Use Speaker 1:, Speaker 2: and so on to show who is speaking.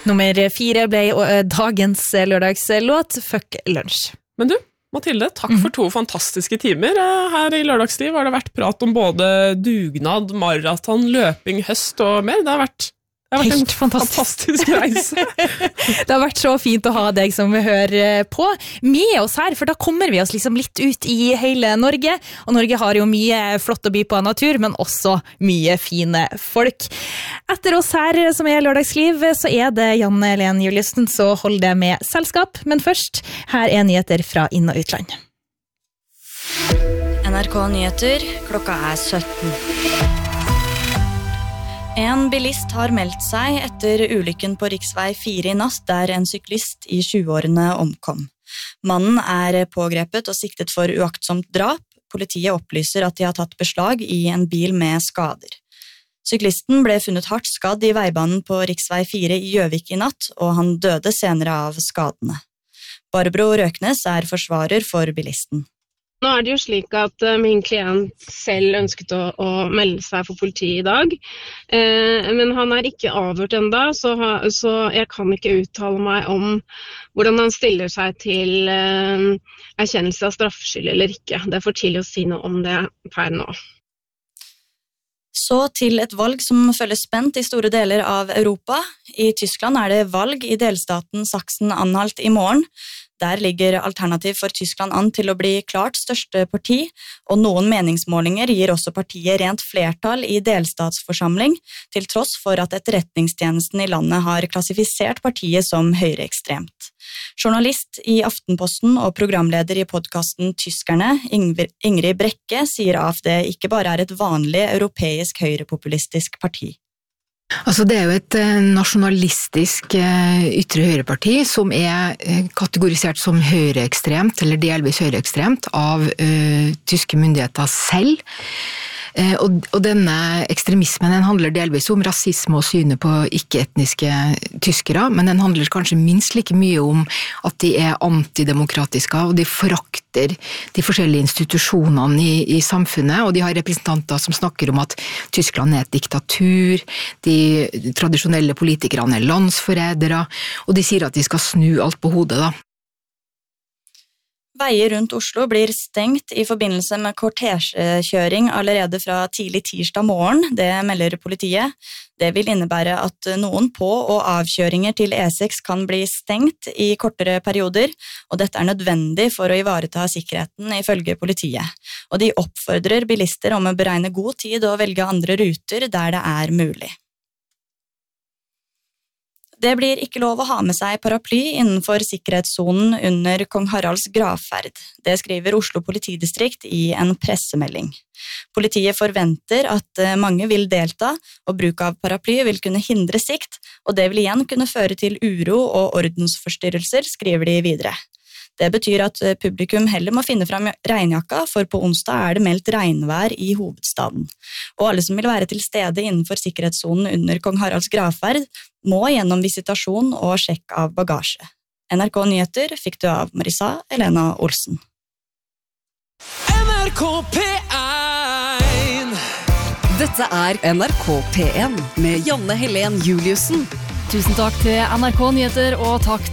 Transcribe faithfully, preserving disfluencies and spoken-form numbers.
Speaker 1: Nummer fire ble dagens lørdagslåt, Fuck Lunch.
Speaker 2: Men du, Mathilde, takk for to fantastiske timer. Her i Lørdagstid har det vært prat om både dugnad, maraton, løping, høst og mer. Det har vært, det har vært en fantastisk, fantastisk reise.
Speaker 1: Det har vært så fint å ha deg som vi hører på med oss her, for da kommer vi oss liksom litt ut i hele Norge. Og Norge har jo mye flott å by på av natur, men også mye fine folk. Etter oss her, som er Lørdagsliv, så er det Janne Helen Juliussen, så hold det med selskap. Men først, her er nyheter fra inn- og utland.
Speaker 3: N R K Nyheter, klokka er sytten. En bilist har meldt seg etter ulykken på riksvei fire i natt, der en syklist i tjueårene omkom. Mannen er pågrepet og siktet for uaktsomt drap. Politiet opplyser at de har tatt beslag i en bil med skader. Syklisten ble funnet hardt skadd i veibanen på riksvei fire i Gjøvik i natt, og han døde senere av skadene. Barbro Røknes er forsvarer for bilisten.
Speaker 4: Nå er det jo slik at uh, min klient selv ønsket å, å melde seg for politiet i dag, uh, men han er ikke avhørt enda, så, ha, så jeg kan ikke uttale meg om hvordan han stiller seg til uh, erkjennelse av straffskyld eller ikke. Det er for tidlig å si noe om det per nå.
Speaker 3: Så til et valg som følger spent i store deler av Europa. I Tyskland er det valg i delstaten Sachsen-Anhalt i morgen. Der ligger Alternativ for Tyskland an til å bli klart største parti, og noen meningsmålinger gir også partiet rent flertall i delstatsforsamling, til tross for at etterretningstjenesten i landet har klassifisert partiet som høyreekstremt. Journalist i Aftenposten og programleder i podcasten Tyskerne, Ingrid Brekke, sier A F D ikke bare er et vanlig europeisk høyrepopulistisk parti.
Speaker 5: Altså det er jo et nasjonalistisk ytre høyreparti som er kategorisert som høyreekstremt eller delvis høyreekstremt av uh, tyske myndigheter selv. Uh, og, og denne ekstremismen den handler delvis om rasisme og synet på ikke-etniske tyskere, men den handler kanskje minst like mye om at de er antidemokratiske og de forakter de forskjellige institusjonene i, i samfunnet, og de har representanter som snakker om at Tyskland er et diktatur, de tradisjonelle politikerne er landsforrædere, og de sier at de skal snu alt på hodet da.
Speaker 3: Veier rundt Oslo blir stengt i forbindelse med kortesjekjøring allerede fra tidlig tirsdag morgen, det melder politiet. Det vil innebære at noen på- og avkjøringer til E seks kan bli stengt i kortere perioder, og dette er nødvendig for å ivareta sikkerheten ifølge politiet. Og de oppfordrer bilister om å beregne god tid og velge andre ruter der det er mulig. Det blir ikke lov å ha med seg paraply innenfor sikkerhetssonen under Kong Haralds gravferd. Det skriver Oslo politidistrikt i en pressemelding. Politiet forventer at mange vil delta, og bruk av paraply vil kunne hindre sikt, og det vil igjen kunne føre til uro og ordensforstyrrelser, skriver de videre. Det betyr at publikum heller må finne fram regnjakka, for på onsdag er det meldt regnvær i hovedstaden. Og alle som vil være til stede innenfor sikkerhetssonen under Kong Haralds gravferd, må gjennom visitasjon og sjekk av bagasje. N R K Nyheter fikk du av Marisa Elena Olsen.
Speaker 6: N R K P én.
Speaker 7: Dette er N R K P én med Janne Helen Juliussen.
Speaker 8: Tusen takk til N R K Nyheter, og takk